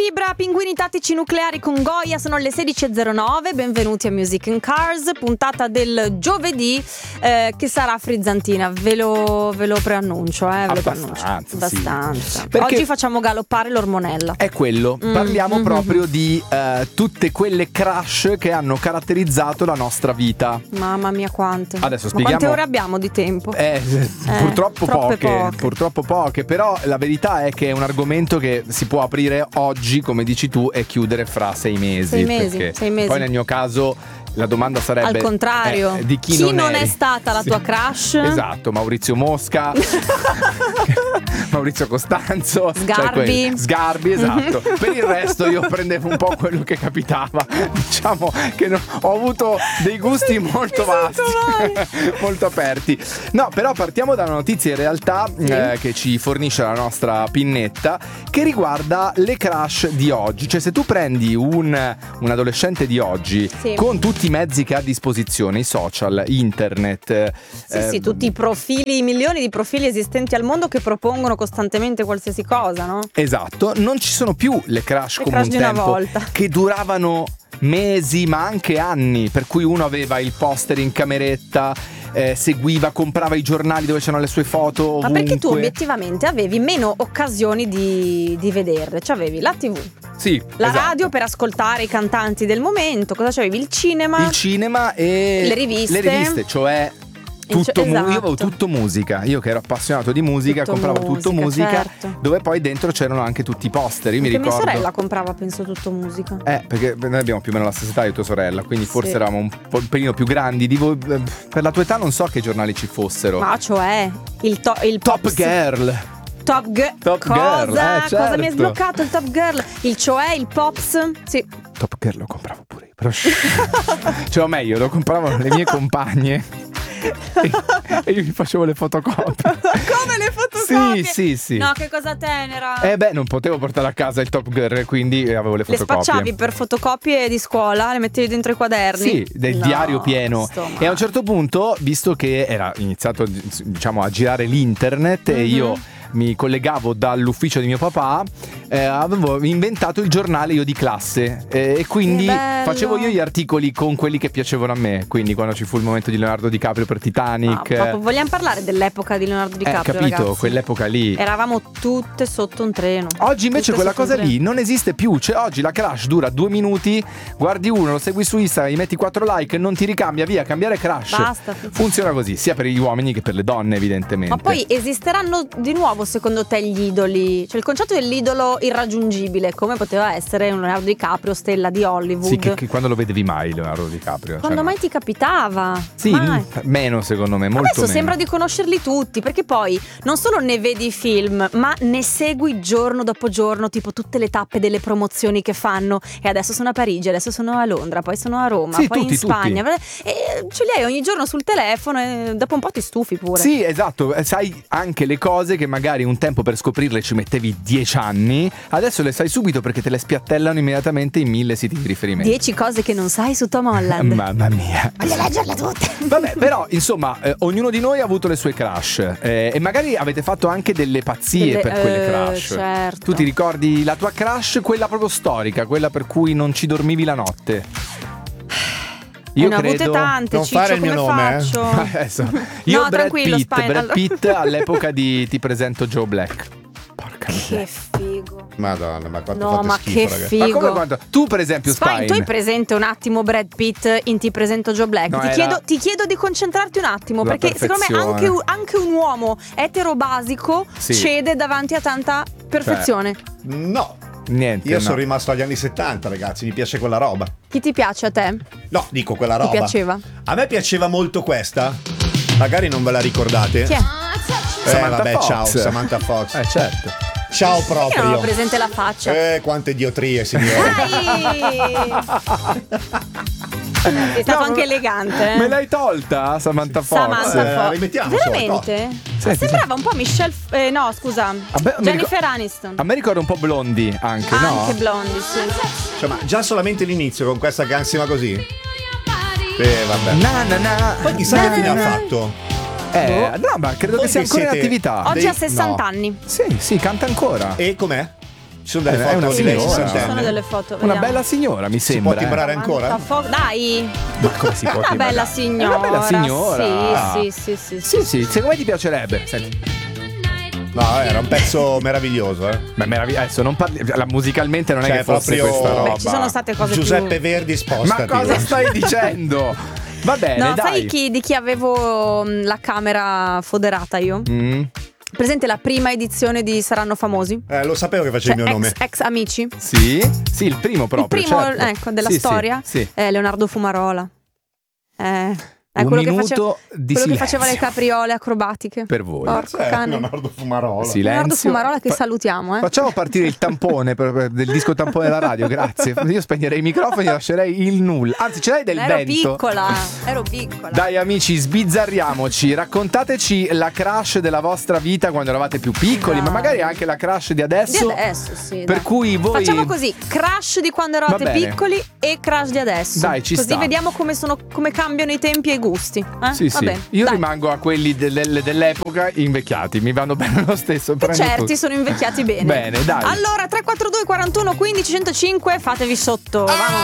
Fibra, Pinguini Tattici Nucleari con Goya, sono le 16.09, benvenuti a Music and Cars, puntata del giovedì che sarà frizzantina, ve lo preannuncio, Abbastanza. Abbastanza. Perché oggi facciamo galoppare l'ormonella. è quello, parliamo proprio di tutte quelle crash che hanno caratterizzato la nostra vita. Mamma mia quante. Adesso Ma spieghiamo. quante ore abbiamo di tempo? Purtroppo poche, però la verità è che è un argomento che si può aprire oggi, come dici tu, e chiudere fra 6 mesi. 6 mesi, perché 6 mesi. Poi nel mio caso la domanda sarebbe al contrario, di chi non eri. è stata la tua crush? Esatto, Maurizio Mosca, Maurizio Costanzo, Sgarbi. Sgarbi, esatto. Per il resto io prendevo un po' quello che capitava. Diciamo che ho avuto dei gusti molto vasti, molto aperti. No, però partiamo da una notizia in realtà che ci fornisce la nostra pinnetta, che riguarda le crush di oggi. Cioè, se tu prendi un adolescente di oggi con tutti i mezzi che ha a disposizione, i social, internet, sì, tutti i profili, i milioni di profili esistenti al mondo che propongono costantemente qualsiasi cosa, no? Esatto, non ci sono più le crush come un di una tempo volta, che duravano mesi ma anche anni, per cui uno aveva il poster in cameretta, seguiva, comprava i giornali dove c'erano le sue foto ovunque. Ma perché tu obiettivamente avevi meno occasioni di vederle, cioè avevi la TV, la radio per ascoltare i cantanti del momento, cosa c'avevi? Il cinema e le riviste, cioè tutto esatto. Io avevo tutto musica, io che ero appassionato di musica, compravo tutto musica, certo. Dove poi dentro c'erano anche tutti i poster. Io mi ricordo, mia sorella comprava, penso, tutto musica. Perché noi abbiamo più o meno la stessa età di tua sorella, quindi forse eravamo un pelino più grandi di voi. Per la tua età non so che giornali ci fossero. Ma cioè il Top Girl. Top Girl, certo. Cosa mi hai sbloccato il Top Girl? Il cioè, il Pops? Sì. Top Girl lo compravo pure io, però cioè, o meglio, lo compravano le mie compagne e io gli facevo le fotocopie. Come le fotocopie? Sì. No, che cosa tenera. Non potevo portare a casa il Top Girl, quindi avevo le fotocopie. Le spacciavi per fotocopie di scuola, le mettevi dentro i quaderni? Sì, del diario pieno. E a un certo punto, visto che era iniziato, diciamo, a girare l'internet, e io mi collegavo dall'ufficio di mio papà, avevo inventato il giornale io di classe, e quindi facevo io gli articoli con quelli che piacevano a me. Quindi quando ci fu il momento di Leonardo DiCaprio per Titanic, vogliamo parlare dell'epoca di Leonardo DiCaprio, capito, ragazzi? Quell'epoca lì eravamo tutte sotto un treno. Oggi invece quella cosa lì non esiste più. Cioè, oggi la crush dura 2 minuti, guardi uno, lo segui su Instagram, gli metti 4 like, non ti ricambia, via, cambiare crush. Basta. Funziona così, sia per gli uomini che per le donne, evidentemente. Ma poi esisteranno di nuovo, secondo te, gli idoli? Cioè, il concetto dell'idolo irraggiungibile, come poteva essere un Leonardo DiCaprio, stella di Hollywood? Sì, che quando lo vedevi mai Leonardo DiCaprio? Quando mai ti capitava? Sì, meno secondo me, molto adesso meno. Sembra di conoscerli tutti, perché poi non solo ne vedi i film, ma ne segui giorno dopo giorno, tipo tutte le tappe delle promozioni che fanno. E adesso sono a Parigi, adesso sono a Londra, poi sono a Roma, poi tutti, in Spagna. E ce li hai ogni giorno sul telefono e dopo un po' ti stufi pure. Sì, esatto, sai anche le cose che magari un tempo per scoprirle ci mettevi 10 anni, adesso le sai subito perché te le spiattellano immediatamente in 1000 siti di riferimento. 10 cose che non sai su Tom Holland. Mamma mia. Voglio leggerle tutte. Vabbè, però insomma, ognuno di noi ha avuto le sue crush, e magari avete fatto anche delle pazzie per quelle crush. Certo. Tu ti ricordi la tua crush, quella proprio storica, quella per cui non ci dormivi la notte? Io ne ho avute tante, non Ciccio, fare il mio come nome, faccio? Io no, Brad tranquillo, Pitt all'epoca di Ti presento Joe Black. Porca che figo. Madonna, ma quanto no, fate ma schifo, che ragazzi. figo. Ma come quanto? Tu per esempio Spine, tu hai presente un attimo Brad Pitt in Ti presento Joe Black? No, ti chiedo di concentrarti un attimo, la perché secondo me anche un uomo etero basico cede davanti a tanta perfezione. No. Niente. Io sono rimasto agli anni 70, ragazzi, mi piace quella roba. Chi ti piace a te? No, dico quella roba. Ti piaceva? A me piaceva molto questa. Magari non ve la ricordate. Chi è? Samantha vabbè, Fox. Ciao, Samantha Fox. Certo. Ciao Io proprio. non ho presente la faccia. Quante idiotrie, signore. Sei stato anche elegante. Me l'hai tolta Samantha Fox? Samantha Fox. Rimettiamo. Veramente? Sembrava un po' Michelle. No, scusa. Jennifer Aniston. A me ricorda un po' Blondie anche, no? Anche Blondie, sì. Cioè, ma già solamente l'inizio con questa canzone così? Vabbè. Na. Poi chissà che fine ha fatto. No, ma credo che sia ancora in attività. Oggi ha 60 anni. Sì, canta ancora. E com'è? Ci sono delle È una foto di lei signora. Ci sono sessantenne. delle foto. Una vediamo. bella signora, mi Si sembra. può timbrare ancora? Dai, Ma come si può una timbrare? bella signora. Una bella signora. Sì. Sì, secondo me ti piacerebbe. Senti. No, era un pezzo meraviglioso, Ma adesso non parli. Musicalmente non è Cioè, che fosse proprio- questa roba. Beh, ci sono state cose Giuseppe più... Verdi, spostati. Ma cosa stai dicendo? Va bene, No, dai. sai di chi avevo la camera foderata io? Presente la prima edizione di Saranno Famosi? Lo sapevo che facevi il mio nome. Ex amici. Sì, il primo proprio. Il primo, certo. ecco, della Sì, storia. Sì. Leonardo Fumarola. Un quello che minuto di quello che silenzio. faceva le capriole acrobatiche. Per voi. Porco cane. Leonardo Fumarola. Silenzio. Leonardo Fumarola che salutiamo. Facciamo partire il tampone del disco tampone della radio, grazie. Io spegnerei i microfoni e lascerei il nulla. Anzi, ce l'hai del Ero vento. ero piccola. Dai amici, sbizzarriamoci, raccontateci la crush della vostra vita quando eravate più piccoli, ma magari anche la crush di adesso. Di adesso, sì. Per dai. cui voi... Facciamo così: crush di quando eravate Va bene. piccoli e crush di adesso. Dai, ci Così sta. vediamo come cambiano i tempi e i gusti. Sì, Va bene, io dai. rimango a quelli dell'epoca invecchiati, mi vanno bene lo stesso. prendo Certi tutto. sono invecchiati bene. Bene, dai. Allora 342 41 15 105, fatevi sotto. Vamos.